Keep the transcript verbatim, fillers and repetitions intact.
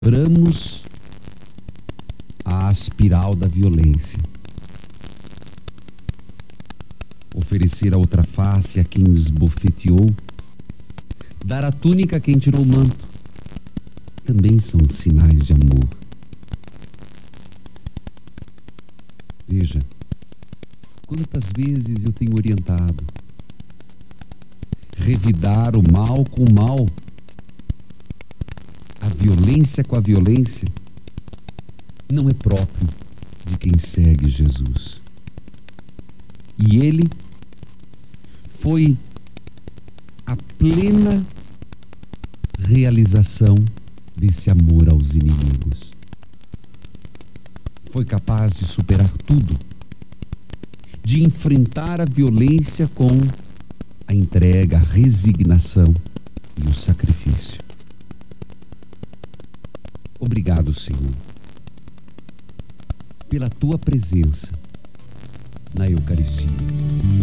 quebramos a espiral da violência. Oferecer a outra face a quem esbofeteou, dar a túnica a quem tirou o manto, também são sinais de amor. Veja, quantas vezes eu tenho orientado: revidar o mal com o mal, a violência com a violência, não é próprio de quem segue Jesus. E ele foi a plena realização desse amor aos inimigos. Foi capaz de superar tudo, de enfrentar a violência com a entrega, a resignação e o sacrifício. Obrigado, Senhor, pela tua presença na Eucaristia.